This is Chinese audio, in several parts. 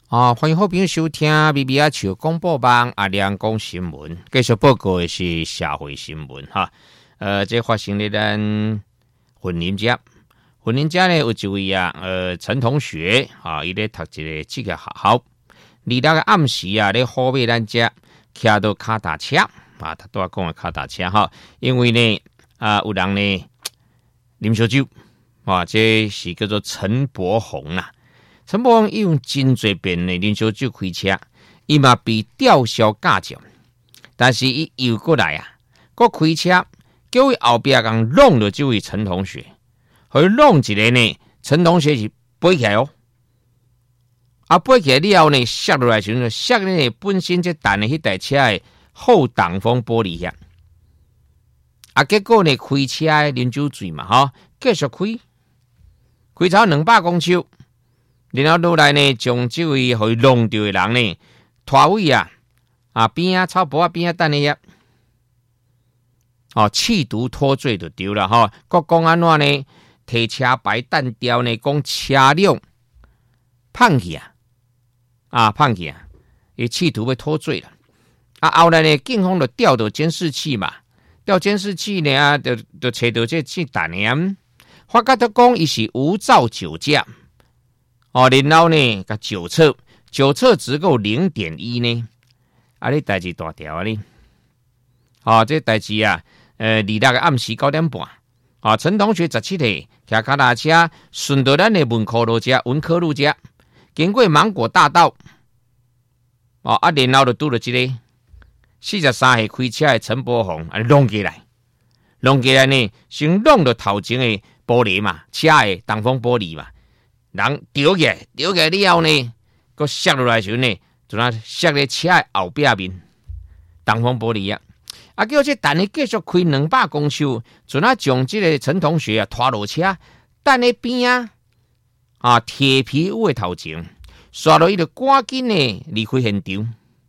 欢迎好朋友收听 BBR 球广播网阿亮讲新闻，继续报告的是社会新闻哈。这发生在咱云林家呢有一位陈同学伊咧读一个职业学校，日个暗时咧好尾咱家骑到脚踏车他都要讲的脚踏车哈，因为呢有人呢啉烧酒这是叫做陈柏宏啊。陈柏宏用真侪遍的啉烧酒开车，伊嘛被吊销驾照，但是伊又过来搁开车，叫伊后壁人弄了这位陈同学，互伊弄一个呢，陈同学是飞起来飞起来了后呢，摔落来时阵，摔呢本身这弹的迄台车的后挡风玻璃遐，结果呢开车的啉酒醉嘛继续开超200公尺。然后落来呢，将这位互伊弄掉的人呢，拖位边草坡边等的弃毒脱罪就对了国讲安怎呢？提车牌单调呢，讲车辆放去伊企图要脱罪了后来呢，警方就调到监视器嘛，调监视器呢就找到这弹的发觉他讲伊是无照酒驾。然后呢，甲酒测只够 0.1 呢，你代志大条呢。这代志日个暗时9点半，陈同学17岁，骑脚踏车顺到咱的文科路遮，经过芒果大道，然后就拄了这个43岁开车的陈柏宏，弄起来呢，先弄到头前的玻璃嘛，车的挡风玻璃嘛。人丢起来了后呢，佮摔落来时呢，就摔在车的后壁面，挡风玻璃叫这等你继续开200公尺，就将这个陈同学拖落车，等在边铁皮屋的头前，刷落伊就赶紧呢离开现场。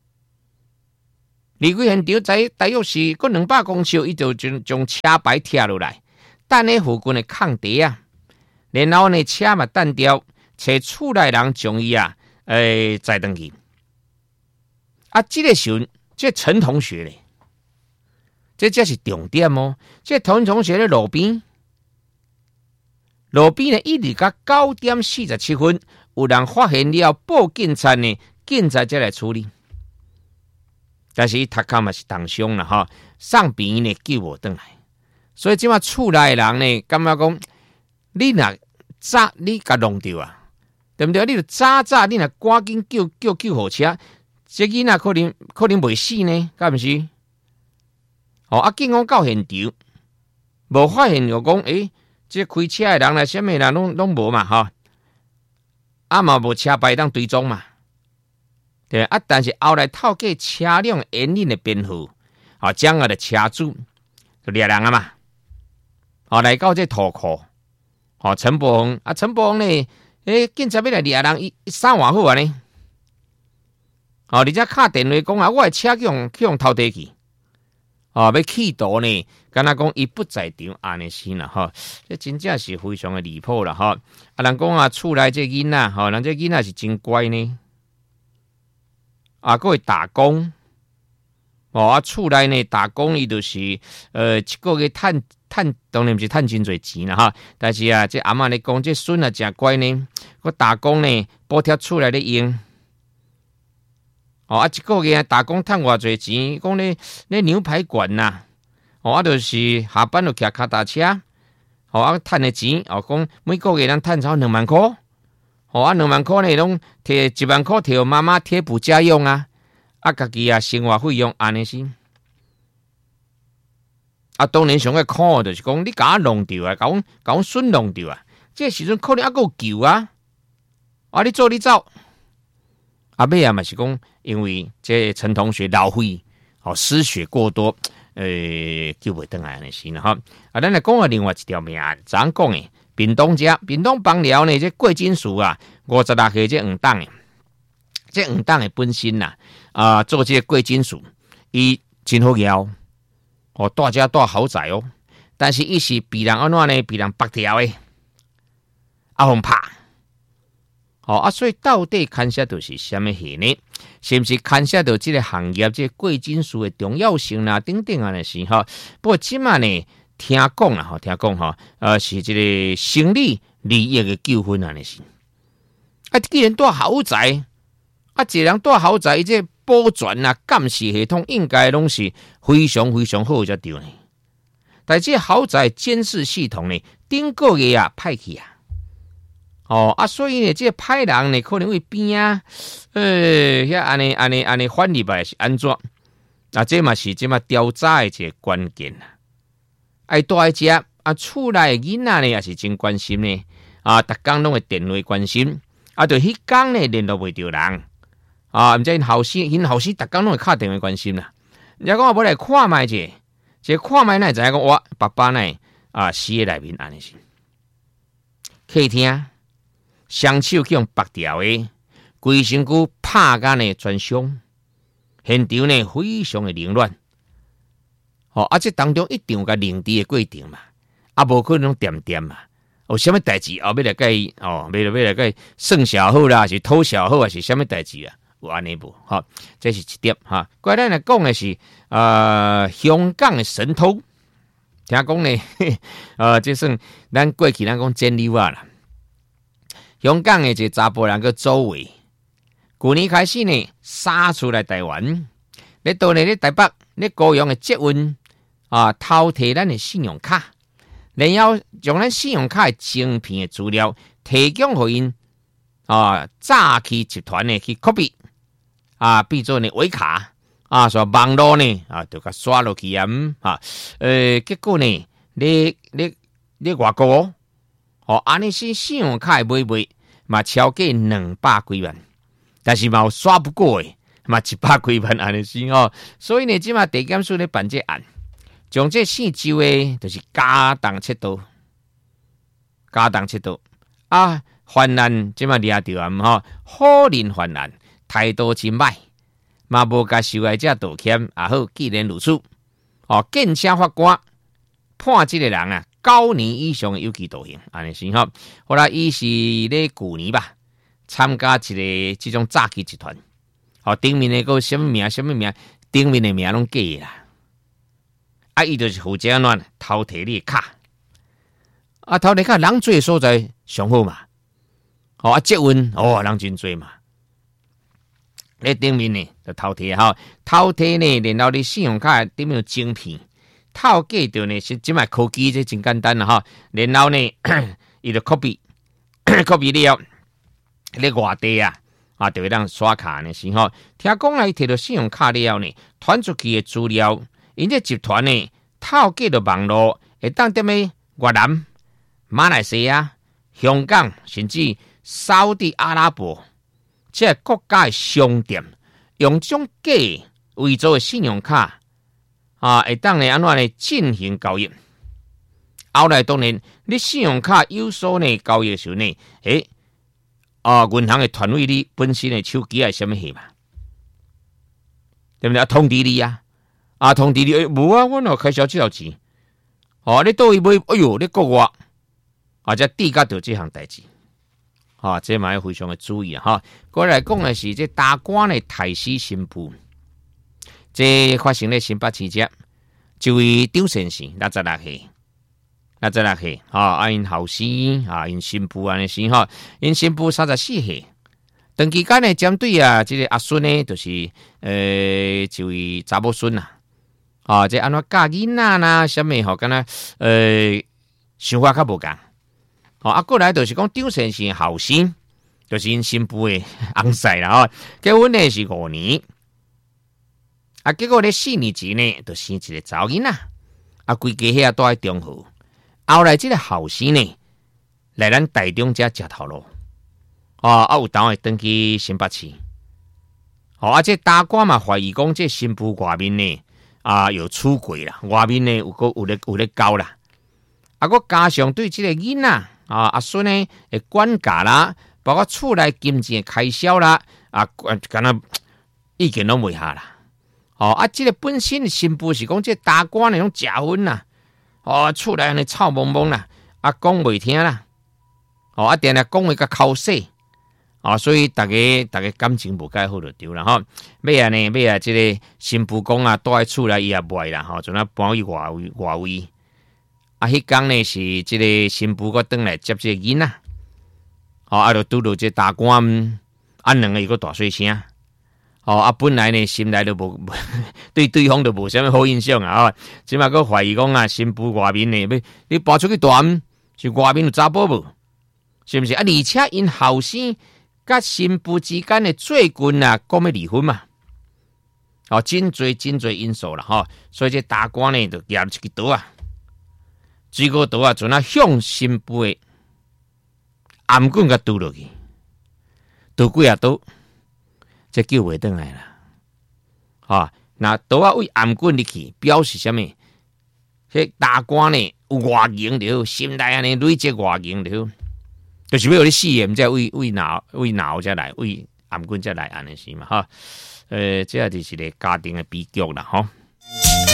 大约是个200公尺，伊就将车牌贴落来，等在附近的空地然后呢，车嘛单调，找厝内人将伊载回去。这个时候，这陈同学咧，这才是重点这陈同学咧路边呢，一直到9点47分，有人发现了报警察呢，警察才来处理。但是伊头壳嘛是重伤啦送病院呢救无回来，所以即马厝内人呢，感觉讲你若早你甲弄掉对不对？你就早你若赶紧叫救护车，这囡仔可能袂死呢，敢毋是？警方到现场，无发现就讲，这开车的人啦，什么人拢无嘛嘛无车牌当追踪嘛，对但是后来透过车辆原因的编号，掌握的车主就掠人嘛，来到这土库。陈柏宏呢？警察要来掠人，伊3偌好呢。而且敲电话讲我的车去用偷摕去。要企图呢，敢若讲伊不在场安尼先啦这真正是非常的离谱啦人讲厝内这囡仔人这囡仔是真乖呢。佫会打工。厝内呢打工，伊就是一个月趁当然不是趁真侪钱啦但是这阿嬷咧讲，这孙真乖呢，我打工呢补贴厝内咧用。一个月打工趁偌侪钱，讲咧牛排馆呐，就是下班就骑脚踏车，趁的钱，讲每个月咱趁超2万块，2万块呢拢摕1万块摕妈妈贴补家用家己生活费用安尼先。当然上个苦就是讲你甲我弄掉甲我孙弄掉这时阵可能还有救你走尾嘛是讲，因为这陈同学老肺失血过多，救袂回来安尼先啦咱来讲另外一条命案，怎讲的？屏东邦寮呢，这贵金属56岁这黄党这黄党的本身做这个贵金属，伊真好摇大家大豪宅但是伊是被人安怎呢？被人绑条的互拍所以到底牵涉到是什么事呢？是不是牵涉到这个行业这贵金属的重要性啦，等等啊那是不过今晚呢，听讲啦，是这个生理利益的纠纷啊那是。既然住豪宅，一人住豪宅，这保全啊、监视系统应该拢是非常非常好才对呢。但这豪宅监视系统呢，顶个月歹去所以呢，这歹人呢可能会变安尼反入来是安怎？这嘛是这嘛调查的一个关键啦。爱住在这厝内的囡仔呢也是真关心呢。逐工拢会电话关心，就迄天呢联络袂到人。毋知因后生逐工拢会敲电话关心啦。人家讲要来看卖者，这看卖呢知影讲我爸爸呢死喺内面安尼是。客厅。双手去用拔掉的，规身躯拍干的全伤，现场呢非常的凌乱。这当中一定有个凌迟的过程嘛，无可能点嘛。有什么代志要来甲伊要来甲伊算小好啦，是偷小好，还是什么代志啊？有安尼无？这是一点哈。过来来讲的是香港的神偷，听讲呢，这算咱过去咱讲真溜啦。香港的这查甫人个周围，去年开始呢，杀出来台湾，你到咧台北，你高雄的捷运偷摕咱的信用卡，然后将咱信用卡的晶片的资料提供给因诈欺集团呢去 copy 变做呢伪卡所以网络呢就甲刷落去结果呢，你外国安尼是信用卡的买嘛超过200几万，但是嘛有刷不过的嘛100几万安尼是所以呢，即马地检署咧办这案，将这4周的就是加重切刀犯案即马抓到好人犯案，态度真歹，嘛无甲受害者道歉，好，既然如此，建请法官判这个人9年以上的有期徒刑，安尼是后来伊是咧去年吧，参加一个这种诈欺集团，顶面的个什么名，顶面的名拢假的啦。伊就是负责安怎偷摕你的卡，偷摕卡人多的所在上好嘛，捷运人真多嘛，咧顶面呢就偷摕偷摕呢，然后你信用卡顶面有晶片。套假着呢是即卖科技这真简单啦然后呢，伊就 copy 了，咧外地就会当刷卡呢是听讲伊摕到信用卡了呢，传出去的资料，因这集团呢套假的网络会当踮咧越南、马来西亚、香港，甚至沙特阿拉伯这国家的商店，用这种假伪造的信用卡。会当呢安怎呢进行交易？后来当然，你信用卡有所呢交易的时候呢，银行的团队你本身的手机系什么戏嘛？对不对？通知你通知你，无我哪开销这条钱？你倒去买，哎呦，你国外这抵甲到这项代志，这嘛要非常的注意过来讲的是这大官的太师新妇。这发生在新北市这，一位张先生66岁，因后生因新妇安尼是因新妇34岁，长期间呢针对这个阿孙呢，就是一位查某孙这安怎教囡仔啦，什么敢若想法较无共过来就是讲张先生后生，就是因新妇的翁婿啦结婚呢是5年。结果咧4年前呢，就生一个查某囡仔，规家遐住喺中和。后来这个后生呢，来咱台中遮食头路，有当会登去新北市。这大官嘛怀疑讲，这新妇外面呢有出轨啦，外面呢有咧交啦。佮加上对这个囡仔阿孙呢的管教啦，包括厝内金钱的开销啦，敢若意见拢袂下啦。这个本身的新妇是讲这大官那种假婚啦，厝内安尼臭蒙蒙啦，讲袂听啦，定定讲话甲口水， 所以大家感情无介好就对啦吼。尾啊，即个新妇公啊，住喺厝内伊也袂啦吼，就那搬去外位。迄天呢是即个新妇个转来接即个囡仔，就拄到即大官，两个个大细声。本来呢心内都无对方都无啥物好印象啊，即马个怀疑讲啊，新妇外面呢，你搬出去大门是外面有查甫无？是毋是？而且因后生甲新妇之间的最近啊，讲要离婚嘛。真侪因素啦，所以这大官呢就举出去刀啊，水果刀啊，就那向新妇的颔棍甲拄落去，拄几啊刀。这救袂转来啦，那刀啊为颔棍入去，表示什么？这大官呢有外形了，心内安尼累积外形了，就是要有你死的，毋知为脑才来，为颔棍才来安尼是嘛？这就是一个家庭的悲剧啦，